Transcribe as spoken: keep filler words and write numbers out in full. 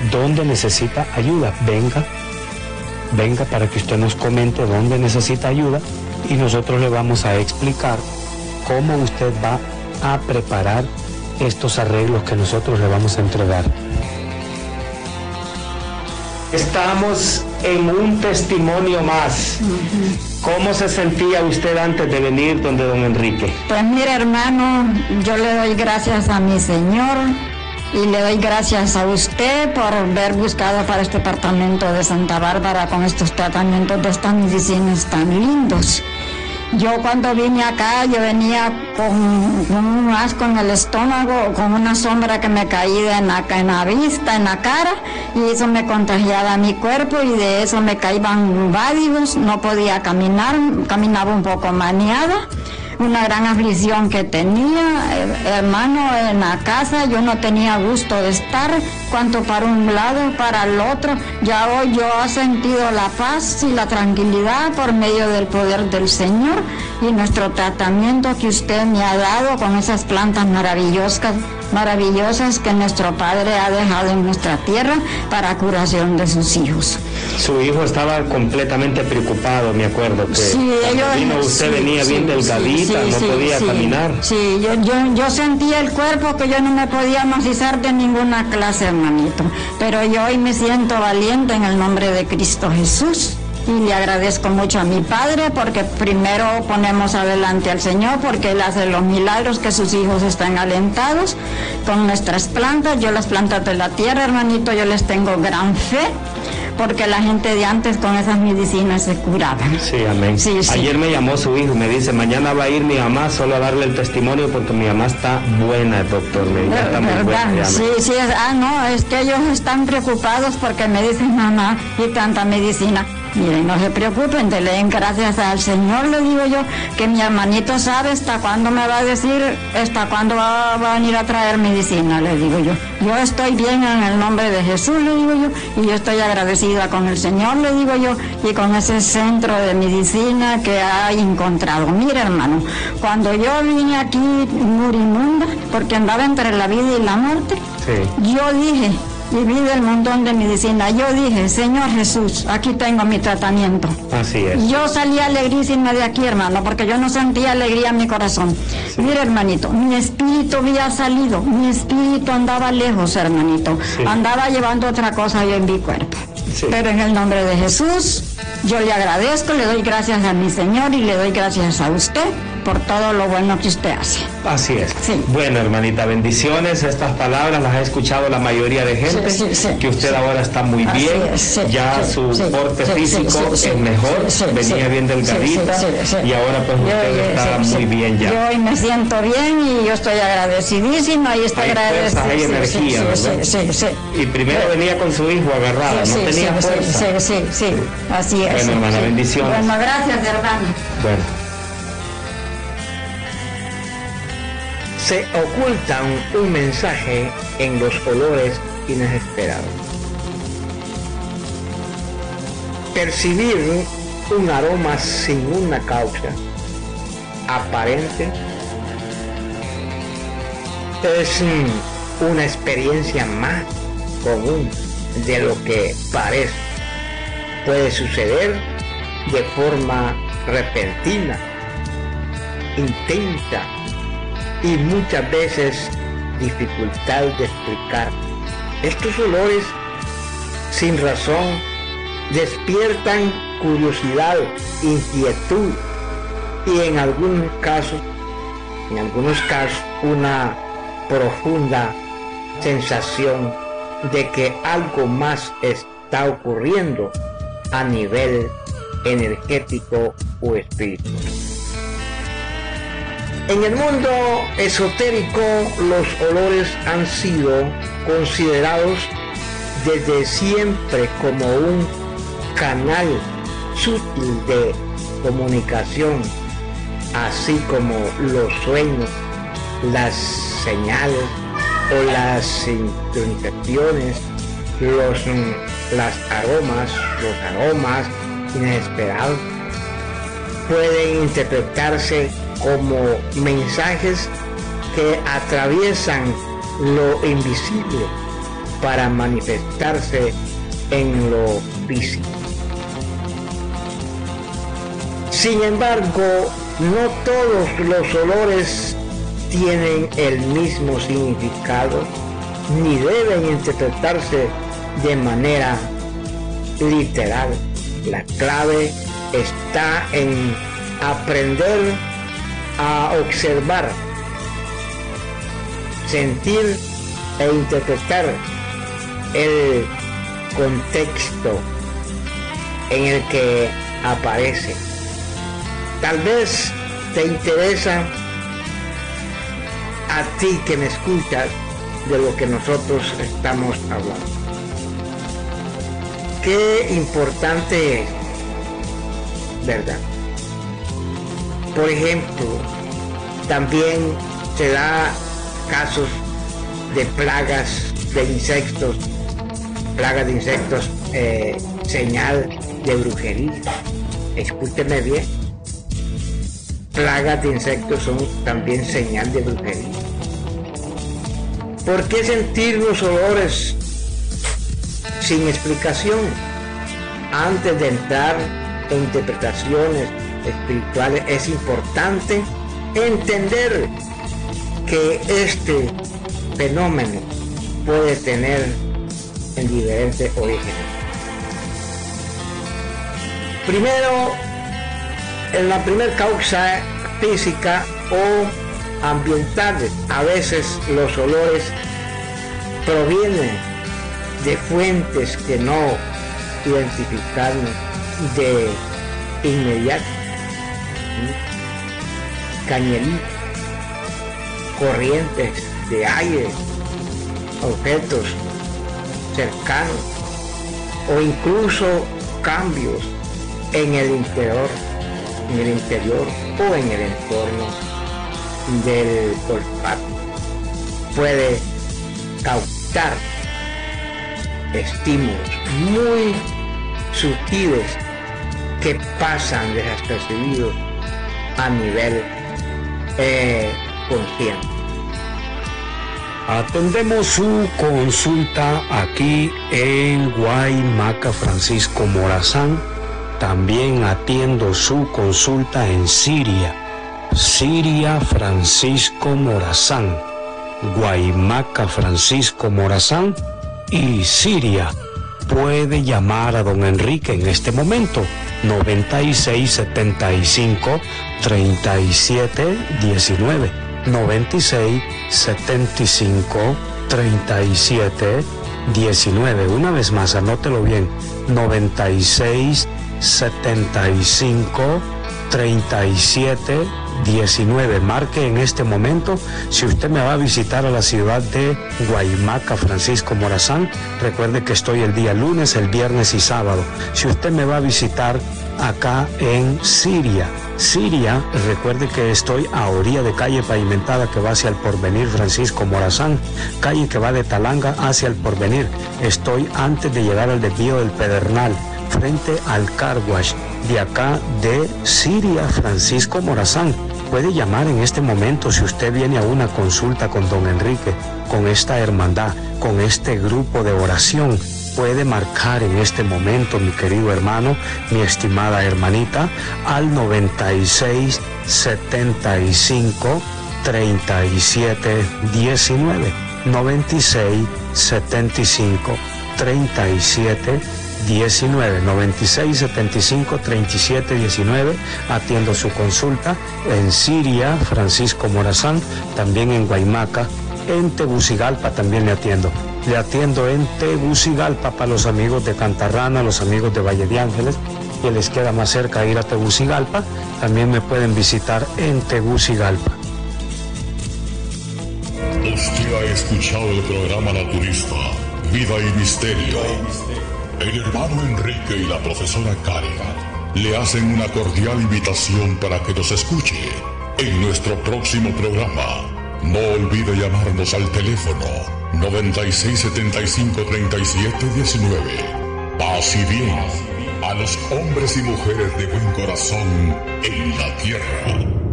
dónde necesita ayuda. Venga, venga para que usted nos comente dónde necesita ayuda y nosotros le vamos a explicar cómo usted va a preparar estos arreglos que nosotros le vamos a entregar. Estamos en un testimonio más. Uh-huh. ¿Cómo se sentía usted antes de venir donde don Enrique? Pues mire, hermano, yo le doy gracias a mi Señor y le doy gracias a usted por haber buscado para este departamento de Santa Bárbara con estos tratamientos de estas medicinas tan lindos. Yo cuando vine acá, yo venía con, con un asco en el estómago, con una sombra que me caía en la, en la vista, en la cara, y eso me contagiaba mi cuerpo y de eso me caían vádivos, no podía caminar, caminaba un poco maneada. Una gran aflicción que tenía, eh, hermano, en la casa yo no tenía gusto de estar, cuanto para un lado, para el otro. Ya hoy yo he sentido la paz y la tranquilidad por medio del poder del Señor y nuestro tratamiento que usted me ha dado con esas plantas maravillosas, maravillosas que nuestro Padre ha dejado en nuestra tierra para curación de sus hijos. Su hijo estaba completamente preocupado, me acuerdo que sí, cuando yo, vino usted sí, venía sí, bien delgadita, sí, no sí, podía sí, caminar. Sí, yo, yo, yo sentía el cuerpo que yo no me podía macizar de ninguna clase, hermanito, pero yo hoy me siento valiente en el nombre de Cristo Jesús. Y le agradezco mucho a mi Padre porque primero ponemos adelante al Señor porque Él hace los milagros que sus hijos están alentados con nuestras plantas. Yo las plantas de la tierra, hermanito, yo les tengo gran fe porque la gente de antes con esas medicinas se curaban. Sí, amén. Sí, sí. Ayer me llamó su hijo y me dice, mañana va a ir mi mamá solo a darle el testimonio porque mi mamá está buena, doctor. Mi mamá está muy buena. Sí, sí, es, ah, no, es que ellos están preocupados porque me dicen, mamá, y tanta medicina. Miren, no se preocupen, te leen gracias al Señor, le digo yo, que mi hermanito sabe hasta cuándo me va a decir, hasta cuándo va, va a venir a traer medicina, le digo yo. Yo estoy bien en el nombre de Jesús, le digo yo, y yo estoy agradecida con el Señor, le digo yo, y con ese centro de medicina que ha encontrado. Mire, hermano, cuando yo vine aquí moribunda, porque andaba entre la vida y la muerte, sí. Yo dije, y vi del montón de medicina. Yo dije, Señor Jesús, aquí tengo mi tratamiento. Así es. Yo salí alegrísima de aquí, hermano, porque yo no sentía alegría en mi corazón. Sí. Mira, hermanito, mi espíritu había salido, mi espíritu andaba lejos, hermanito. Sí. Andaba llevando otra cosa yo en mi cuerpo. Sí. Pero en el nombre de Jesús, yo le agradezco, le doy gracias a mi Señor y le doy gracias a usted por todo lo bueno que usted hace. Así es. Sí. Bueno, hermanita, bendiciones. Estas palabras las ha escuchado la mayoría de gente, sí, sí, sí, que usted sí. ahora está muy Así bien, es, sí, ya sí, su sí, porte sí, físico sí, sí, es mejor, sí, sí, venía sí, bien delgadita sí, sí, sí. y ahora pues yo, usted yo, está sí, muy sí. bien ya. Yo hoy me siento bien y yo estoy agradecidísima y estoy hay agradecida. Fuerza, hay sí, energía, sí, ¿verdad? Sí, sí, sí. Y primero sí. venía con su hijo agarrada, sí, no sí, tenía sí, fuerza. Sí, sí, sí, sí, así es. Bueno, sí, hermana, sí. bendiciones. Bueno, gracias, hermano. Bueno. Se ocultan un mensaje en los olores inesperados. Percibir un aroma sin una causa aparente es una experiencia más común de lo que parece. Puede suceder de forma repentina, intensa y muchas veces dificultad de explicar. Estos olores sin razón despiertan curiosidad, inquietud y en algunos casos, en algunos casos una profunda sensación de que algo más está ocurriendo a nivel energético o espiritual. En el mundo esotérico, los olores han sido considerados desde siempre como un canal sutil de comunicación, así como los sueños, las señales o las sincronizaciones, los, las aromas, los aromas inesperados pueden interpretarse como mensajes que atraviesan lo invisible para manifestarse en lo físico. Sin embargo, no todos los olores tienen el mismo significado ni deben interpretarse de manera literal. La clave está en aprender a observar, sentir e interpretar el contexto en el que aparece. Tal vez te interesa a ti que me escuchas de lo que nosotros estamos hablando. Qué importante es, ¿verdad? Por ejemplo, también se da casos de plagas de insectos, plagas de insectos, eh, señal de brujería. Escúcheme bien, plagas de insectos son también señal de brujería. ¿Por qué sentir los olores sin explicación? Antes de entrar en interpretaciones espirituales, es importante entender que este fenómeno puede tener en diferentes orígenes. Primero, en la primera causa física o ambientales, a veces los olores provienen de fuentes que no identificamos de inmediato. Cañería, corrientes de aire, objetos cercanos o incluso cambios en el interior, en el interior o en el entorno del olfato. Puede causar estímulos muy sutiles que pasan desapercibidos a nivel eh, consciente. Atendemos su consulta aquí en Guaymaca Francisco Morazán. También atiendo su consulta en Siria, Siria Francisco Morazán, Guaymaca Francisco Morazán y Siria. Puede llamar a don Enrique en este momento, noventa y seis setenta y cinco treinta y siete diecinueve, noventa y seis setenta y cinco treinta y siete diecinueve. Una vez más, anótelo bien, noventa y seis setenta y cinco treinta y siete diecinueve. Marque en este momento. Si usted me va a visitar a la ciudad de Guaymaca Francisco Morazán, recuerde que estoy el día lunes, el viernes y sábado. Si usted me va a visitar acá en Siria, Siria, recuerde que estoy a orilla de calle pavimentada que va hacia el Porvenir Francisco Morazán, calle que va de Talanga hacia el Porvenir. Estoy antes de llegar al desvío del Pedernal, frente al car wash de acá de Siria Francisco Morazán. Puede llamar en este momento si usted viene a una consulta con don Enrique, con esta hermandad, con este grupo de oración. Puede marcar en este momento, mi querido hermano, mi estimada hermanita, al noventa y seis setenta y cinco treinta y siete diecinueve, noventa y seis setenta y cinco treinta y siete diecinueve, noventa y seis setenta y cinco treinta y siete diecinueve. Atiendo su consulta en Siria Francisco Morazán, también en Guaymaca, en Tegucigalpa también le atiendo. Le atiendo en Tegucigalpa para los amigos de Cantarrana, los amigos de Valle de Ángeles, que les queda más cerca ir a Tegucigalpa, también me pueden visitar en Tegucigalpa. Usted ha escuchado el programa naturista Vida y Misterio. El hermano Enrique y la profesora Karen le hacen una cordial invitación para que nos escuche en nuestro próximo programa. No olvide llamarnos al teléfono noventa y seis setenta y cinco treinta y siete diecinueve. Paz y bien a los hombres y mujeres de buen corazón en la tierra.